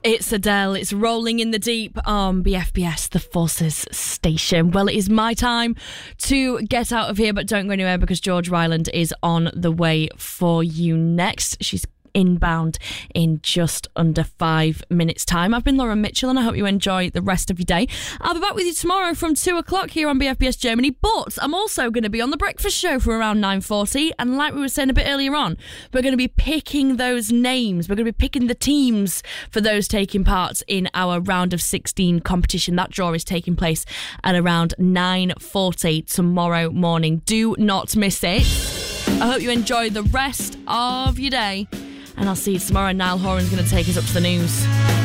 It's Adele. It's Rolling in the Deep on BFBS, the Forces station. Well, it is my time to get out of here, but don't go anywhere because George Ryland is on the way for you next. She's inbound in just under 5 minutes time. I've been Lauren Mitchell and I hope you enjoy the rest of your day. I'll be back with you tomorrow from 2 o'clock here on BFBS Germany, but I'm also going to be on the breakfast show from around 9:40, and like we were saying a bit earlier on, we're going to be picking those names. We're going to be picking the teams for those taking part in our round of 16 competition. That draw is taking place at around 9:40 tomorrow morning. Do not miss it. I hope you enjoy the rest of your day, and I'll see you tomorrow. Niall Horan's going to take us up to the news.